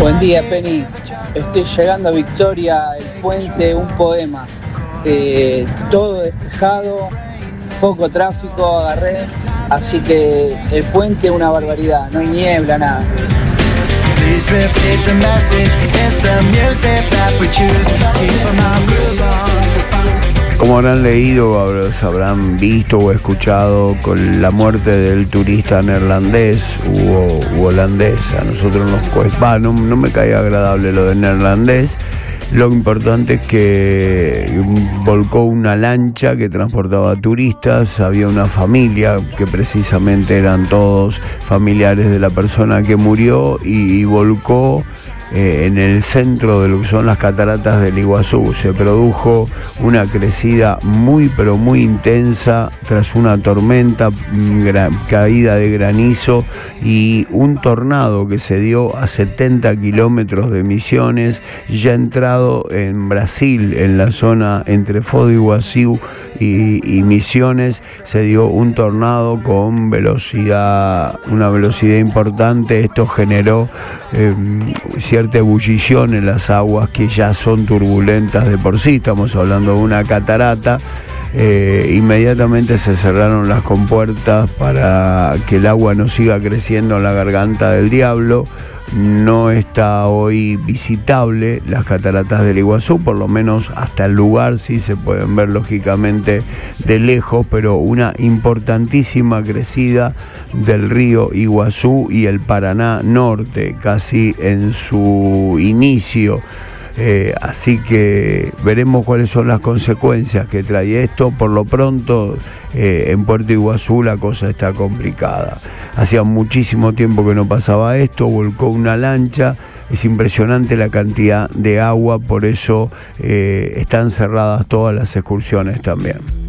Buen día, Penny. Estoy llegando a Victoria, el puente, un poema. Todo despejado, poco tráfico, agarré. Así que el puente una barbaridad, no hay niebla, nada. Como habrán leído, habrán visto o escuchado con la muerte del turista neerlandés u holandés. A nosotros no me caía agradable lo de neerlandés. Lo importante es que volcó una lancha que transportaba turistas, había una familia que precisamente eran todos familiares de la persona que murió y volcó en el centro de lo que son las cataratas del Iguazú. Se produjo una crecida muy pero muy intensa tras una tormenta, caída de granizo y un tornado que se dio a 70 kilómetros de Misiones, ya entrado en Brasil, en la zona entre Foz do Iguazú y Misiones. Se dio un tornado con una velocidad importante. Esto generó cierta ebullición en las aguas que ya son turbulentas de por sí. Estamos hablando de una catarata. Inmediatamente se cerraron las compuertas para que el agua no siga creciendo en la garganta del diablo. No está hoy visitable las cataratas del Iguazú, por lo menos hasta el lugar sí se pueden ver lógicamente de lejos, pero una importantísima crecida del río Iguazú y el Paraná Norte, casi en su inicio. Así que veremos cuáles son las consecuencias que trae esto. Por lo pronto, en Puerto Iguazú la cosa está complicada. Hacía muchísimo tiempo que no pasaba esto, volcó una lancha. Es impresionante la cantidad de agua, por eso están cerradas todas las excursiones también.